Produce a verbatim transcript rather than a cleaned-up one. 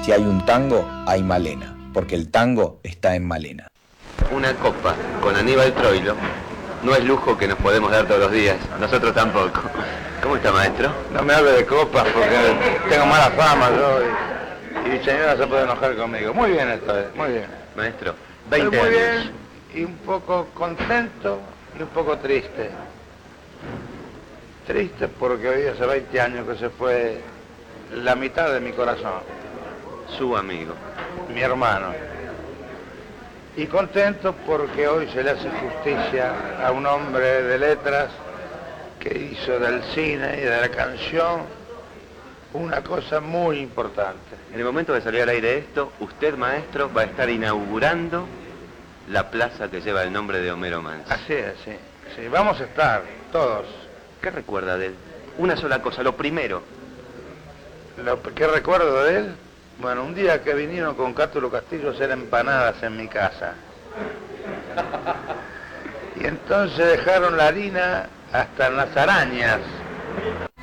Si hay un tango, hay Malena, porque el tango está en Malena. Una copa con Aníbal Troilo no es lujo que nos podemos dar todos los días, nosotros tampoco. ¿Cómo está, maestro? No me hable de copas porque tengo mala fama yo y, y mi señora se puede enojar conmigo. Muy bien esta vez, muy bien. Maestro, veinte Estoy muy años. bien y un poco contento y un poco triste. Triste porque hoy hace veinte años que se fue la mitad de mi corazón, Su amigo. mi hermano. Y contento porque hoy se le hace justicia a un hombre de letras que hizo del cine y de la canción una cosa muy importante. En el momento de salir al aire esto, usted, maestro, va a estar inaugurando la plaza que lleva el nombre de Homero Mansi. Así es, sí, sí, vamos a estar todos. ¿Qué recuerda de él? Una sola cosa, lo primero. Lo que recuerdo de él, bueno, un día que vinieron con Cátulo Castillo a hacer empanadas en mi casa. Y entonces dejaron la harina hasta en las arañas.